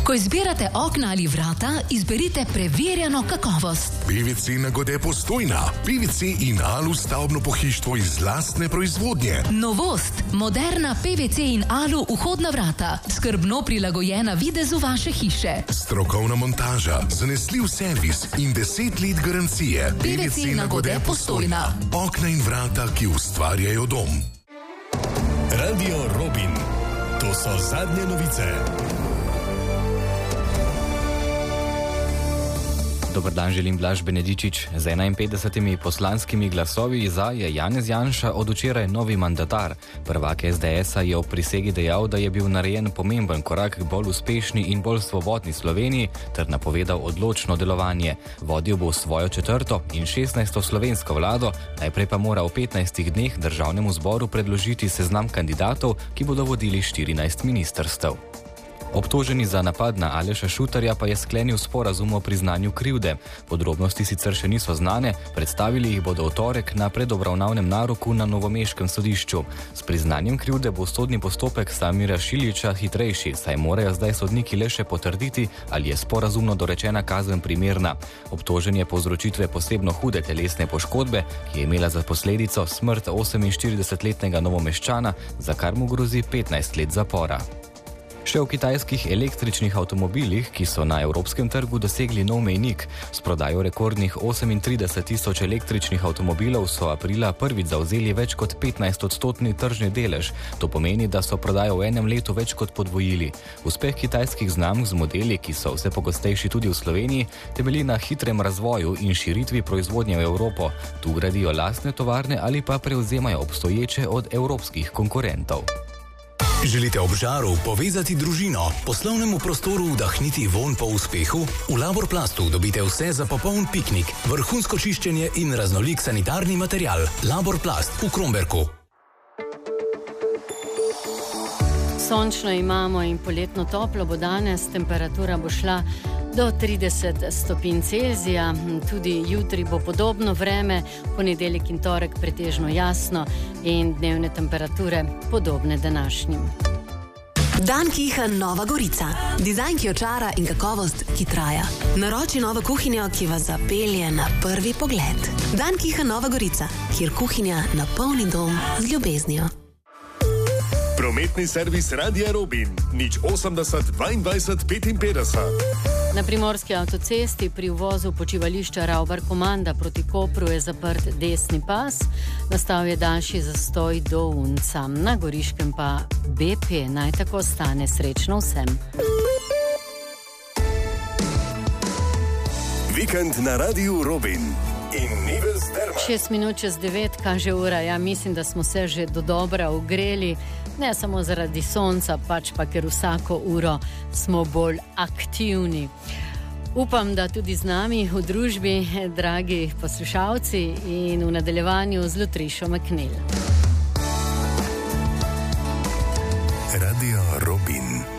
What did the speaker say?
Ko izbirate okna ali vrata, izberite preverjeno kakovost. PVC Nagode Postojna. PVC in Alu stavbno pohištvo iz lastne proizvodnje. Novost. Moderna PVC in Alu vhodna vrata. Skrbno prilagojena videzu vaše hiše. Strokovna montaža, zanesljiv servis in 10 let garancije. PVC Nagode Postojna. Okna in vrata, ki ustvarjajo dom. Radio Robin. To so zadnje novice. Dober dan, želim Blaž Benedičič. Z 51 poslanskimi glasovi za je Janez Janša od včeraj novi mandatar. Prvak SDS-a je ob prisegi dejal, da je bil narejen pomemben korak k bolj uspešni in bolj svobodni Sloveniji ter napovedal odločno delovanje. Vodil bo svojo 4. in 16. slovensko vlado, najprej pa mora v 15 dneh državnemu zboru predložiti seznam kandidatov, ki bodo vodili 14 ministrstev. Obtoženi za napad na Aleša Šutarja pa je sklenil sporazum o priznanju krivde. Podrobnosti sicer še niso znane, predstavili jih bodo v torek na predobravnavnem naroku na novomeškem sodišču. S priznanjem krivde bo sodni postopek Samira Šiljiča hitrejši, saj morajo zdaj sodniki le še potrditi, ali je sporazumno dorečena kazen primerna. Obtožen je povzročitve posebno hude telesne poškodbe, ki je imela za posledico smrt 48-letnega Novomeščana, za kar mu grozi 15 let zapora. Še v kitajskih električnih avtomobilih, ki so na evropskem trgu dosegli nov mejnik. S prodajo rekordnih 38.000 električnih avtomobilov so aprila prvič zavzeli več kot 15% tržni delež. To pomeni, da so prodajo v enem letu več kot podvojili. Uspeh kitajskih znamk z modeli, ki so vse pogostejši tudi v Sloveniji, temelji na hitrem razvoju in širitvi proizvodnje v Evropo. Tu gradijo lastne tovarne ali pa prevzemajo obstoječe od evropskih konkurentov. Želite ob žaru povezati družino, poslovnemu prostoru vdahniti vonj po uspehu? V Laborplastu dobite vse za popoln piknik, vrhunsko čiščenje in raznolik sanitarni material. Laborplast v Kromberku. Sončno imamo in poletno toplo bo danes, temperatura bo šla do 30 stopinj Celzija, tudi jutri bo podobno vreme, ponedeljek in torek pretežno jasno in dnevne temperature podobne današnjim. Dan Kiha Nova Gorica. Dizajn, ki očara in kakovost, ki traja. Naroči novo kuhinjo, ki vas zapelje na prvi pogled. Dan Kiha Nova Gorica, kjer kuhinja napolni dom z ljubeznijo. Prometni servis Radia Robin, 080 22 55. Na primorski avtocesti pri uvozu počivališča Ravbar Komanda proti Kopru je zaprt desni pas, nastal je daljši zastoj do Unca. Na Goriškem pa BP naj tako stane. Srečno vsem. Vikend na Radiu Robin. In Nives Derma. 6 minut čez 9 kaže ura. Ja, mislim, da smo se že do dobra ugreli. Ne samo zaradi sonca, pač pa ker vsako uro smo bolj aktivni. Upam, da tudi z nami v družbi, dragi poslušalci, in v nadaljevanju z Lutrišo Maknil. Radio Robin.